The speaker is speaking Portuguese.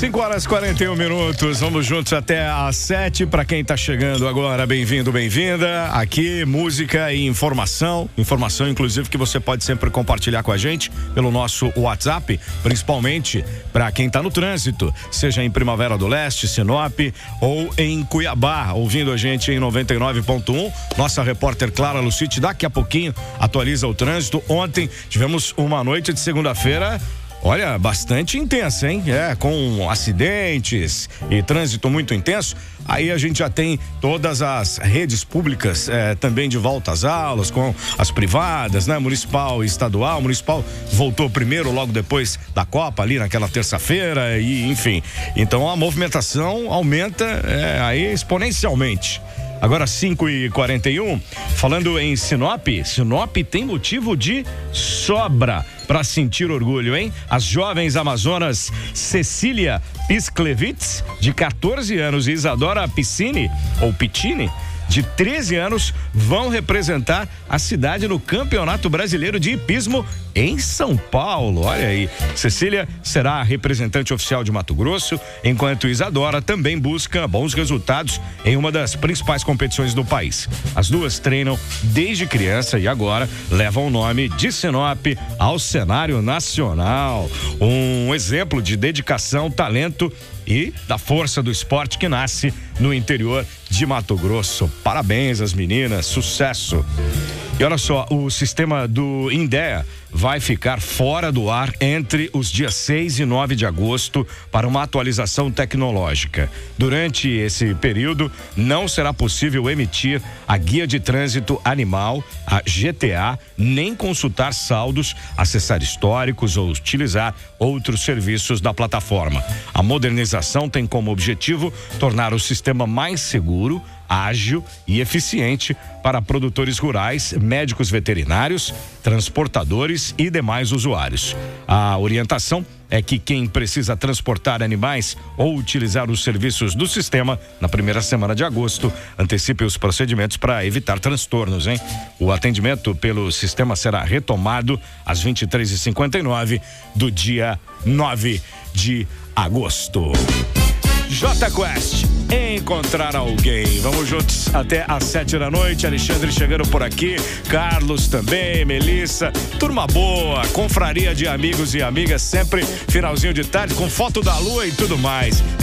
5h41. Vamos juntos até às 7. Para quem tá chegando agora, bem-vindo, bem-vinda. Aqui, música e informação. Informação, inclusive, que você pode sempre compartilhar com a gente pelo nosso WhatsApp, principalmente para quem tá no trânsito, seja em Primavera do Leste, Sinop ou em Cuiabá, ouvindo a gente em 99.1. Nossa repórter Clara Lucite daqui a pouquinho atualiza o trânsito. Ontem tivemos uma noite de segunda-feira, olha, bastante intensa, hein? Com acidentes e trânsito muito intenso. Aí a gente já tem todas as redes públicas também de volta às aulas, com as privadas, né? Municipal e estadual. Municipal voltou primeiro, logo depois da Copa, ali naquela terça-feira, e enfim. Então a movimentação aumenta aí exponencialmente. Agora 5h41, falando em Sinop, Sinop tem motivo de sobra para sentir orgulho, hein? As jovens amazonas Cecília Pisklevitz, de 14 anos, e Isadora Piccini, de 13 anos, vão representar a cidade no Campeonato Brasileiro de Hipismo em São Paulo. Olha aí, Cecília será a representante oficial de Mato Grosso, enquanto Isadora também busca bons resultados em uma das principais competições do país. As duas treinam desde criança e agora levam o nome de Sinop ao cenário nacional. Um exemplo de dedicação, talento e da força do esporte que nasce no interior de Mato Grosso. Parabéns às meninas, sucesso. E olha só, o sistema do INDEA vai ficar fora do ar entre os dias 6 e 9 de agosto para uma atualização tecnológica. Durante esse período, não será possível emitir a Guia de Trânsito Animal, a GTA, nem consultar saldos, acessar históricos ou utilizar outros serviços da plataforma. A modernização tem como objetivo tornar o sistema mais seguro, ágil e eficiente para produtores rurais, médicos veterinários, transportadores e demais usuários. A orientação é que quem precisa transportar animais ou utilizar os serviços do sistema na primeira semana de agosto antecipe os procedimentos para evitar transtornos, hein? O atendimento pelo sistema será retomado às 23h59 do dia 9 de agosto. J Quest, encontrar alguém. Vamos juntos até às 7 da noite. Alexandre chegando por aqui, Carlos também, Melissa, turma boa, confraria de amigos e amigas, sempre finalzinho de tarde com foto da lua e tudo mais.